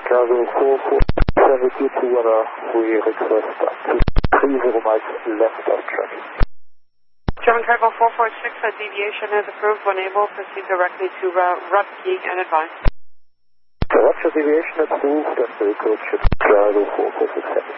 Chicago 4472 weather, we request 30 miles left of traffic. German Cargo 446, deviation is approved. When able, proceed directly to Rutke and advise. Roger, deviation approved, and we coach Chicago 446.